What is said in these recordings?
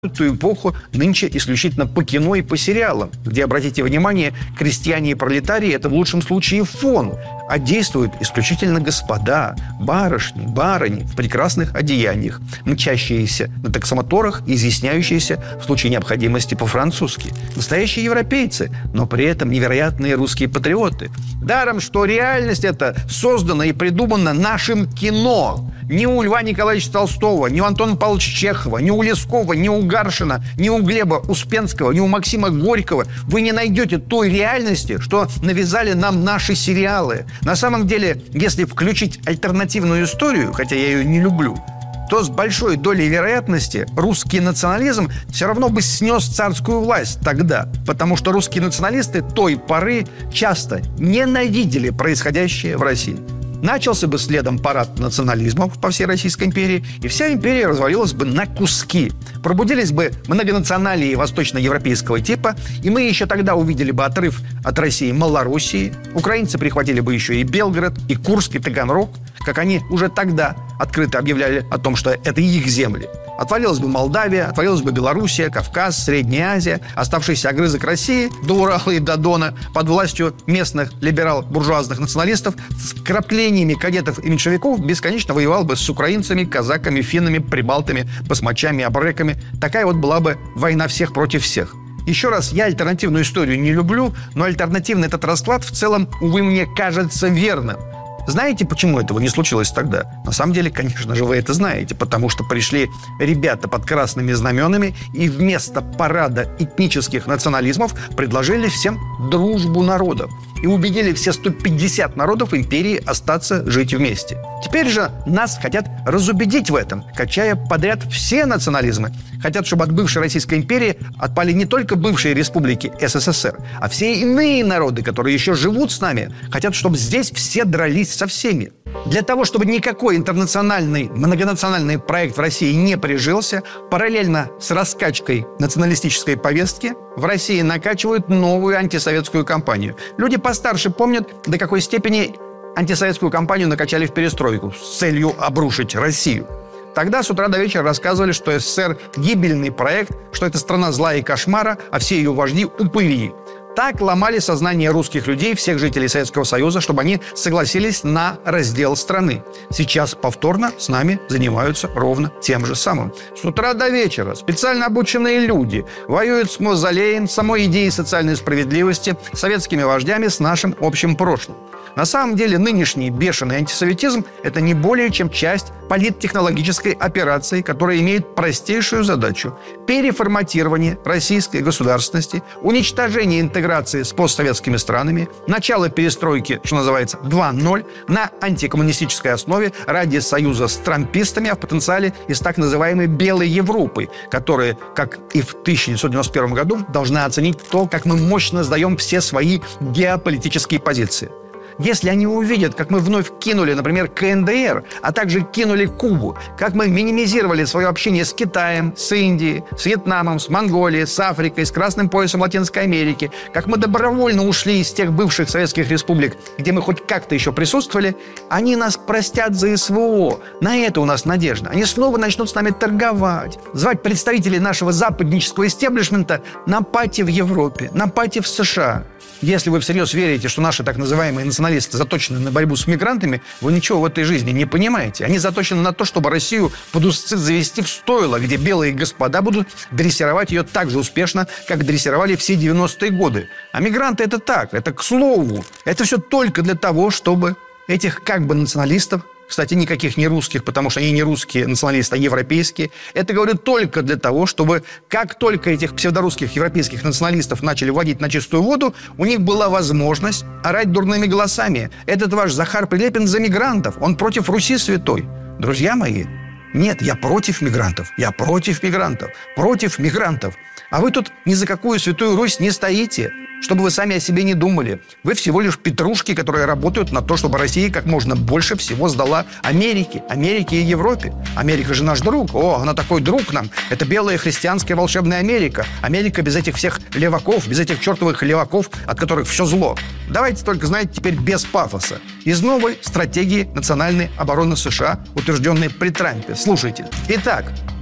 ту эпоху нынче исключительно по кино и по сериалам, где, обратите внимание, крестьяне и пролетарии – это в лучшем случае фон, а действуют исключительно господа, барышни, барыни в прекрасных одеяниях, мчащиеся на таксомоторах, изъясняющиеся в случае необходимости по-французски. Настоящие европейцы, но при этом невероятные русские патриоты. Даром, что реальность эта создана и придумана нашим кино. Ни у Льва Николаевича Толстого, ни у Антона Павловича Чехова, ни у Лескова, ни у Гаршина, ни у Глеба Успенского, ни у Максима Горького вы не найдете той реальности, что навязали нам наши сериалы. На самом деле, если включить альтернативную историю, хотя я ее не люблю, то с большой долей вероятности русский национализм все равно бы снес царскую власть тогда, потому что русские националисты той поры часто ненавидели происходящее в России. Начался бы следом парад национализмов по всей Российской империи, и вся империя развалилась бы на куски. Пробудились бы многонационалии восточноевропейского типа, и мы еще тогда увидели бы отрыв от России Малоруссии. Украинцы прихватили бы еще и Белгород, и Курск, и Таганрог, как они уже тогда открыто объявляли о том, что это их земли. Отвалилась бы Молдавия, отвалилась бы Белоруссия, Кавказ, Средняя Азия, оставшийся огрызок России до Урала и до Дона под властью местных либерал-буржуазных националистов с вкраплениями кадетов и меньшевиков бесконечно воевал бы с украинцами, казаками, финнами, прибалтами, басмачами, абреками. Такая вот была бы война всех против всех. Еще раз, я альтернативную историю не люблю, но альтернативный этот расклад в целом, увы, мне кажется верным. Знаете, почему этого не случилось тогда? На самом деле, конечно же, вы это знаете, потому что пришли ребята под красными знаменами и вместо парада этнических национализмов предложили всем дружбу народов и убедили все 150 народов империи остаться жить вместе. Теперь же нас хотят разубедить в этом, качая подряд все национализмы. Хотят, чтобы от бывшей Российской империи отпали не только бывшие республики СССР, а все иные народы, которые еще живут с нами, хотят, чтобы здесь все дрались со всеми. Для того, чтобы никакой интернациональный, многонациональный проект в России не прижился, параллельно с раскачкой националистической повестки в России накачивают новую антисоветскую кампанию. Люди постарше помнят, до какой степени антисоветскую кампанию накачали в перестройку с целью обрушить Россию. Тогда с утра до вечера рассказывали, что СССР – гибельный проект, что это страна зла и кошмара, а все ее вожди – упыри. Так ломали сознание русских людей, всех жителей Советского Союза, чтобы они согласились на раздел страны. Сейчас повторно с нами занимаются ровно тем же самым. С утра до вечера специально обученные люди воюют с мавзолеем, самой идеей социальной справедливости, советскими вождями, с нашим общим прошлым. На самом деле нынешний бешеный антисоветизм – это не более чем часть политтехнологической операции, которая имеет простейшую задачу – переформатирование российской государственности, уничтожение интеграции с постсоветскими странами, начало перестройки, что называется, 2.0, на антикоммунистической основе ради союза с трампистами, а в потенциале и с так называемой «белой Европой», которая, как и в 1991 году, должна оценить то, как мы мощно сдаем все свои геополитические позиции. Если они увидят, как мы вновь кинули, например, КНДР, а также кинули Кубу, как мы минимизировали свое общение с Китаем, с Индией, с Вьетнамом, с Монголией, с Африкой, с Красным поясом Латинской Америки, как мы добровольно ушли из тех бывших советских республик, где мы хоть как-то еще присутствовали, они нас простят за СВО. На это у нас надежда. Они снова начнут с нами торговать, звать представителей нашего западнического истеблишмента на пати в Европе, на пати в США. Если вы всерьез верите, что наши так называемые националисты заточены на борьбу с мигрантами, вы ничего в этой жизни не понимаете. Они заточены на то, чтобы Россию под узцы завести в стойло, где белые господа будут дрессировать ее так же успешно, как дрессировали все 90-е годы. А мигранты – это так, это к слову. Это все только для того, чтобы этих как бы националистов, кстати, никаких не русских, потому что они не русские националисты, а европейские. Это говорю только для того, чтобы как только этих псевдорусских европейских националистов начали вводить на чистую воду, у них была возможность орать дурными голосами. Этот ваш Захар Прилепин за мигрантов, он против Руси святой. Друзья мои, нет, я против мигрантов, я против мигрантов, против мигрантов. А вы тут ни за какую святую Русь не стоите. Чтобы вы сами о себе не думали. Вы всего лишь петрушки, которые работают на то, чтобы Россия как можно больше всего сдала Америке и Европе. Америка же наш друг. О, она такой друг нам. Это белая христианская волшебная Америка. Америка без этих всех леваков, без этих чертовых леваков, от которых все зло. Давайте только, знаете, теперь без пафоса. Из новой стратегии национальной обороны США, утвержденной при Трампе. Слушайте. Итак,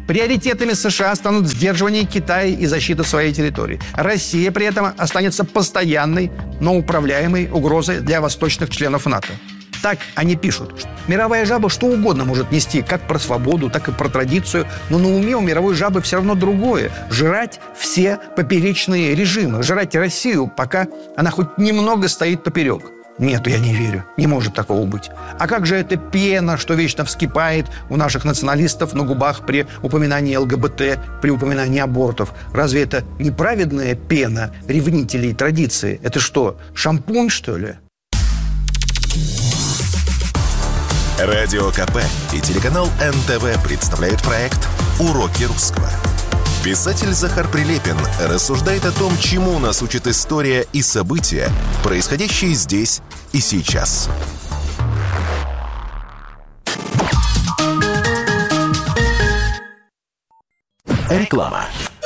Приоритетами США станут сдерживание Китая и защита своей территории. Россия при этом останется постоянной, но управляемой угрозой для восточных членов НАТО. Так они пишут. Мировая жаба что угодно может нести, как про свободу, так и про традицию, но на уме у мировой жабы все равно другое. Жрать все поперечные режимы, жрать Россию, пока она хоть немного стоит поперек. Нет, я не верю. Не может такого быть. А как же эта пена, что вечно вскипает у наших националистов на губах при упоминании ЛГБТ, при упоминании абортов? Разве это неправедная пена ревнителей традиции? Это что, шампунь, что ли? Радио КП и телеканал НТВ представляют проект «Уроки русского». Писатель Захар Прилепин рассуждает о том, чему нас учит история и события, происходящие здесь и сейчас. Реклама.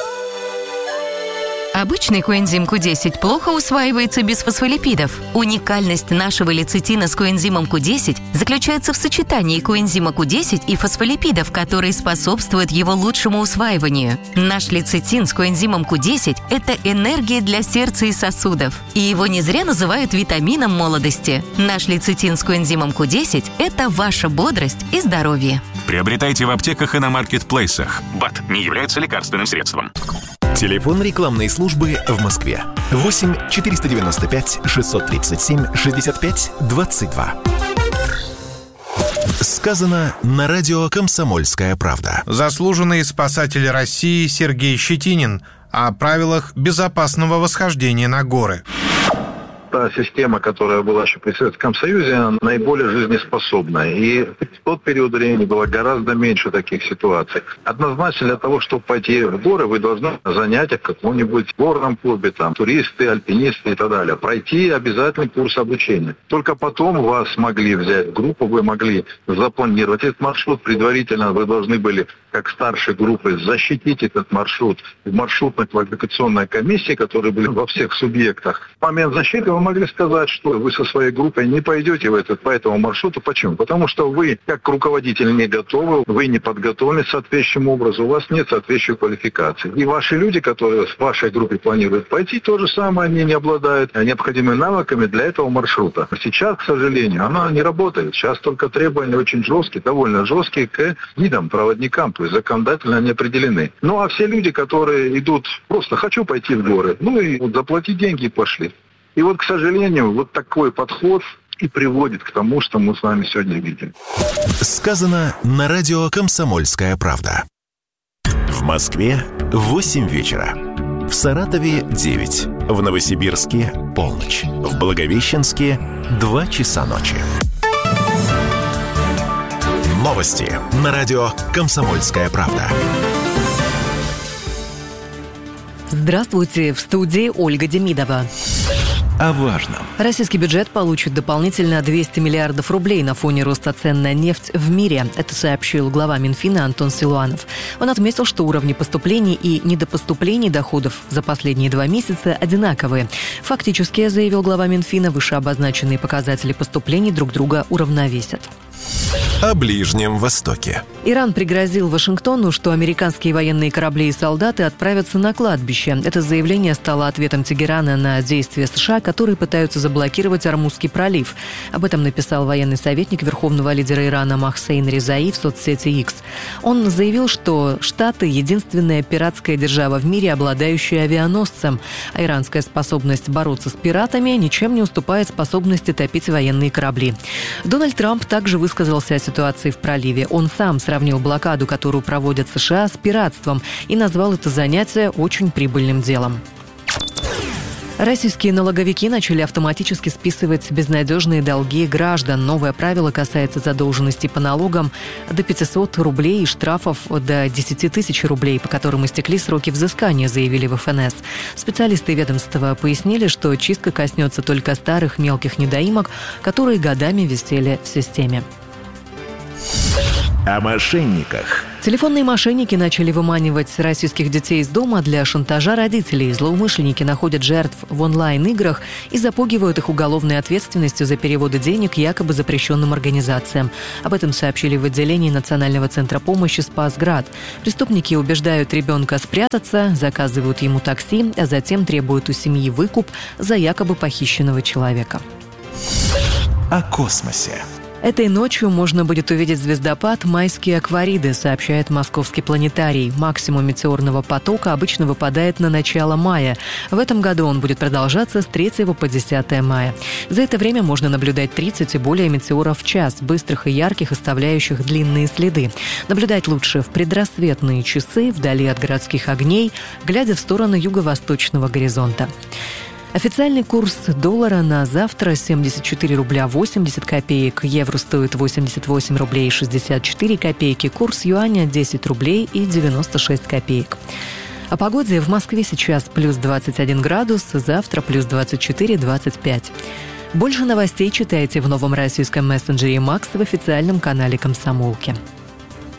Обычный коэнзим Q10 плохо усваивается без фосфолипидов. Уникальность нашего лецитина с коэнзимом Q10 заключается в сочетании коэнзима Q10 и фосфолипидов, которые способствуют его лучшему усваиванию. Наш лецитин с коэнзимом Q10 – это энергия для сердца и сосудов. И его не зря называют витамином молодости. Наш лецитин с коэнзимом Q10 – это ваша бодрость и здоровье. Приобретайте в аптеках и на маркетплейсах. БАД не является лекарственным средством. Телефон рекламной службы в Москве. 8 495 637 65 22. Сказано на радио «Комсомольская правда». Заслуженный спасатель России Сергей Щетинин о правилах безопасного восхождения на горы. Та система, которая была еще при Советском Союзе, она наиболее жизнеспособная. И в тот период времени было гораздо меньше таких ситуаций. Однозначно для того, чтобы пойти в горы, вы должны занятия в каком-нибудь горном клубе, там, туристы, альпинисты и так далее. Пройти обязательный курс обучения. Только потом вас могли взять в группу, вы могли запланировать этот маршрут предварительно. Вы должны были, как старшей группы, защитить этот маршрут в маршрутно-квалификационной комиссии, которые были во всех субъектах. В момент защиты вы могли сказать, что вы со своей группой не пойдете по этому маршруту. Почему? Потому что вы, как руководитель, не готовы, вы не подготовлены соответствующим образом, у вас нет соответствующей квалификации. И ваши люди, которые в вашей группе планируют пойти, то же самое, они не обладают необходимыми навыками для этого маршрута. Сейчас, к сожалению, она не работает. Сейчас только требования очень жесткие, довольно жесткие к гидам, проводникам, то есть законодательно они определены. Ну а все люди, которые идут просто «хочу пойти в горы», ну и вот заплатить деньги и пошли. И вот, к сожалению, вот такой подход и приводит к тому, что мы с вами сегодня видим. Сказано на радио «Комсомольская правда». В Москве 8 вечера. В Саратове 9. В Новосибирске полночь. В Благовещенске 2 часа ночи. Новости на радио «Комсомольская правда». Здравствуйте, в студии Ольга Демидова. О важном. Российский бюджет получит дополнительно 200 миллиардов рублей на фоне роста цен на нефть в мире. Это сообщил глава Минфина Антон Силуанов. Он отметил, что уровни поступлений и недопоступлений доходов за последние 2 месяца одинаковые. Фактически, заявил глава Минфина, вышеобозначенные показатели поступлений друг друга уравновесят. О Ближнем Востоке. Иран пригрозил Вашингтону, что американские военные корабли и солдаты отправятся на кладбище. Это заявление стало ответом Тегерана на действия США, которые пытаются заблокировать Ормузский пролив. Об этом написал военный советник верховного лидера Ирана Мохсейн Резаи в соцсети X. Он заявил, что Штаты – единственная пиратская держава в мире, обладающая авианосцем, а иранская способность бороться с пиратами ничем не уступает способности топить военные корабли. Дональд Трамп также высказался о ситуации в проливе. Он сам сравнил блокаду, которую проводят США, с пиратством и назвал это занятие очень прибыльным делом. Российские налоговики начали автоматически списывать безнадежные долги граждан. Новое правило касается задолженностей по налогам до 500 рублей и штрафов до 10 тысяч рублей, по которым истекли сроки взыскания, заявили в ФНС. Специалисты ведомства пояснили, что чистка коснется только старых мелких недоимок, которые годами висели в системе. О мошенниках, Телефонные мошенники начали выманивать российских детей из дома для шантажа родителей. Злоумышленники находят жертв в онлайн-играх и запугивают их уголовной ответственностью за переводы денег якобы запрещенным организациям. Об этом сообщили в отделении Национального центра помощи «Спасград». Преступники убеждают ребенка спрятаться, заказывают ему такси, а затем требуют у семьи выкуп за якобы похищенного человека. О космосе. Этой ночью можно будет увидеть звездопад «Майские аквариды», сообщает Московский планетарий. Максимум метеорного потока обычно выпадает на начало мая. В этом году он будет продолжаться с 3 по 10 мая. За это время можно наблюдать 30 и более метеоров в час, быстрых и ярких, оставляющих длинные следы. Наблюдать лучше в предрассветные часы, вдали от городских огней, глядя в сторону юго-восточного горизонта. Официальный курс доллара на завтра 74 рубля 80 копеек, евро стоит 88 рублей 64 копейки, курс юаня 10 рублей и 96 копеек. О погоде в Москве сейчас плюс 21 градус, завтра плюс 24-25. Больше новостей читайте в новом российском мессенджере «Макс» в официальном канале «Комсомолки».